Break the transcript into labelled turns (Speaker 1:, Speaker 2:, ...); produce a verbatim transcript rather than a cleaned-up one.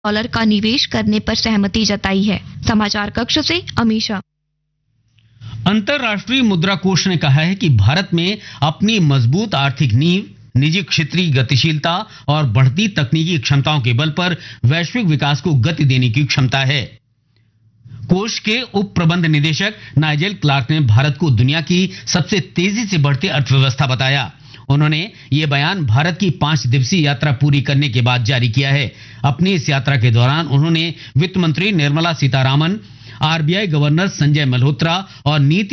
Speaker 1: Dollar का निवेश करने पर सहमति जताई है। समाचार कक्ष से अमीषा।
Speaker 2: अंतर्राष्ट्रीय मुद्रा कोष ने कहा है कि भारत में अपनी मजबूत आर्थिक नींव, निजी क्षेत्रीय गतिशीलता और बढ़ती तकनीकी क्षमताओं के बल पर वैश्विक विकास को गति देने की क्षमता है। कोष के उप प्रबंध निदेशक नाइजेल क्लार्क ने भारत को दुनिया की सबसे तेजी से बढ़ती अर्थव्यवस्था बताया। उन्होंने ये बयान भारत की पांच दिवसीय यात्रा पूरी करने के बाद जारी किया है। अपनी इस यात्रा के दौरान उन्होंने वित्त मंत्री निर्मला सीतारामन, आरबीआई गवर्नर संजय मल्होत्रा और नीति